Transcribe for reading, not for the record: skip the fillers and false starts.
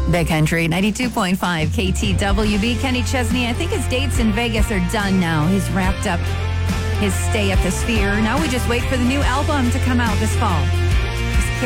Big Country 92.5 KTWB. Kenny Chesney, I think his dates in Vegas are done now. He's wrapped up his stay at the Sphere. Now we just wait for the new album to come out this fall.